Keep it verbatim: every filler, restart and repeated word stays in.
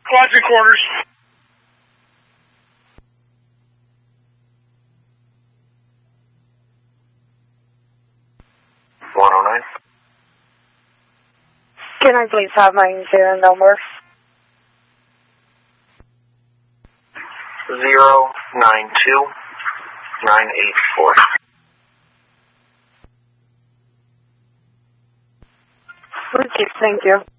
Lodging quarters. one oh nine. Can I please have my serial number? Zero nine two nine eight four. Okay, thank you.